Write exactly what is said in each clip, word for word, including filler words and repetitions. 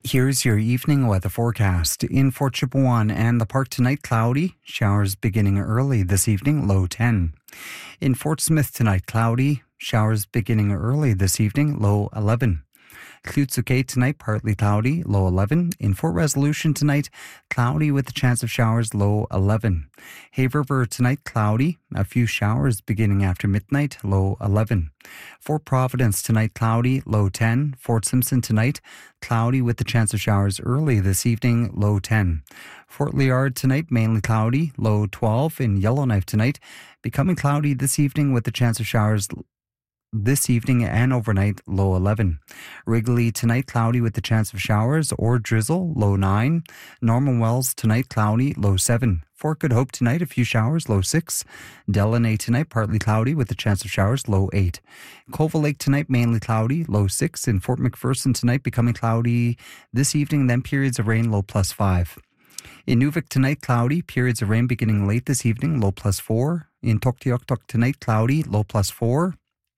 Here's your evening weather forecast. In Fort Chipewyan and the Park tonight, cloudy. Showers beginning early this evening, low ten. In Fort Smith tonight, cloudy. Showers beginning early this evening, low eleven. Tlutsuke tonight, partly cloudy, low eleven. In Fort Resolution tonight, cloudy with a chance of showers, low eleven. Hay River tonight, cloudy. A few showers beginning after midnight, low eleven. Fort Providence tonight, cloudy, low ten. Fort Simpson tonight, cloudy with the chance of showers early this evening, low ten. Fort Liard tonight, mainly cloudy, low twelve. In Yellowknife tonight, becoming cloudy this evening with the chance of showers this evening and overnight, low eleven. Wrigley tonight, cloudy with the chance of showers or drizzle, low nine. Norman Wells tonight, cloudy, low seven. Fort Good Hope tonight, a few showers, low six. Delaney tonight, partly cloudy with the chance of showers, low eight. Colville Lake tonight, mainly cloudy, low six. In Fort McPherson tonight, becoming cloudy this evening, then periods of rain, low plus five. In Nuvik tonight, cloudy, periods of rain beginning late this evening, low plus four. In Tuktoyaktuk tonight, cloudy, low plus four.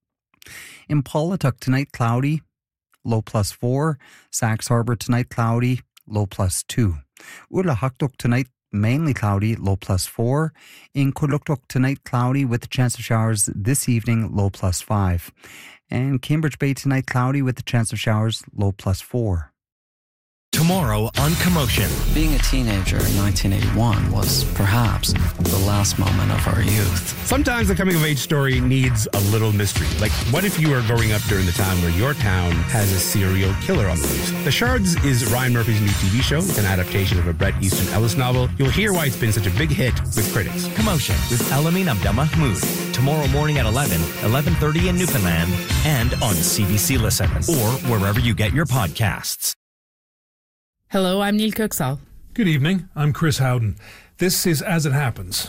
In Paulatuk tonight, cloudy, low plus four. Sax Harbor tonight, cloudy, low plus two. Ulahaktuk tonight, mainly cloudy, low plus four. In Kuluktuk tonight, cloudy with a chance of showers this evening, low plus five. And Cambridge Bay tonight, cloudy with a chance of showers, low plus four. Tomorrow on Commotion. Being a teenager in nineteen eighty-one was perhaps the last moment of our youth. Sometimes the coming-of-age story needs a little mystery. Like, what if you are growing up during the time where your town has a serial killer on the loose? The Shards is Ryan Murphy's new T V show. It's an adaptation of a Bret Easton Ellis novel. You'll hear why it's been such a big hit with critics. Commotion with Elamin Abdelmahmoud. Tomorrow morning at eleven, eleven thirty in Newfoundland, and on C B C Listen, or wherever you get your podcasts. Hello, I'm Neil Kuxal. Good evening, I'm Chris Howden. This is As It Happens.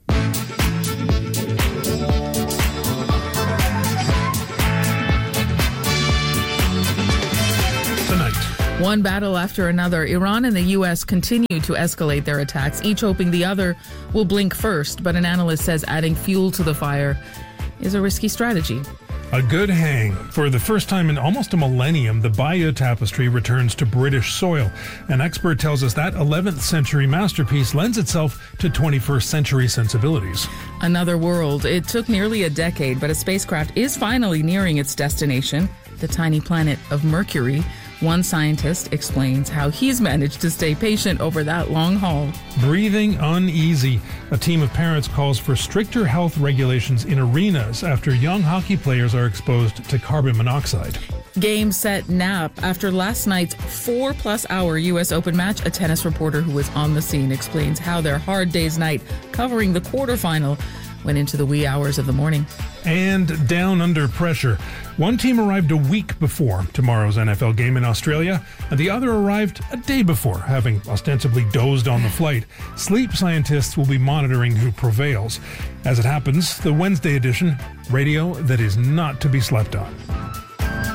Tonight. One battle after another, Iran and the U S continue to escalate their attacks, each hoping the other will blink first. But an analyst says adding fuel to the fire is a risky strategy. A good hang. For the first time in almost a millennium, the Bayeux Tapestry returns to British soil. An expert tells us that eleventh century masterpiece lends itself to twenty-first century sensibilities. Another world. It took nearly a decade, but a spacecraft is finally nearing its destination, the tiny planet of Mercury. One scientist explains how he's managed to stay patient over that long haul. Breathing uneasy. A team of parents calls for stricter health regulations in arenas after young hockey players are exposed to carbon monoxide. Game, set, nap. After last night's four-plus hour U S Open match, a tennis reporter who was on the scene explains how their hard day's night covering the quarterfinal went into the wee hours of the morning. And down under pressure. One team arrived a week before tomorrow's N F L game in Australia, and the other arrived a day before, having ostensibly dozed on the flight. Sleep scientists will be monitoring who prevails. As it happens, the Wednesday edition, radio that is not to be slept on.